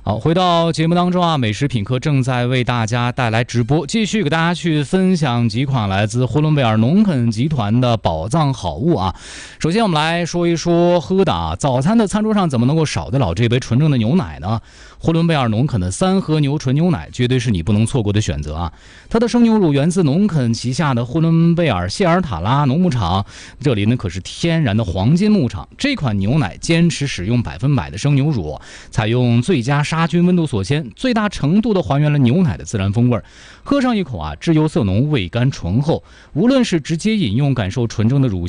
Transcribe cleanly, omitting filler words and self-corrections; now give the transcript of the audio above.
好，回到节目当中啊，美食品客正在为大家带来直播，继续给大家去分享几款来自呼伦贝尔农垦集团的宝藏好物啊。首先我们来说一说喝的啊，早餐的餐桌上怎么能够少得了这杯纯正的牛奶呢？呼伦贝尔农垦的三和牛纯牛奶绝对是你不能错过的选择啊！它的生牛乳源自农垦旗下的呼伦贝尔谢尔塔拉农牧场，这里呢可是天然的黄金牧场。这款牛奶坚持使用100%的生牛乳，采用最佳杀菌温度锁鲜，最大程度的还原了牛奶的自然风味。喝上一口啊，质优色浓，味甘醇厚，无论是直接饮用感受纯正的乳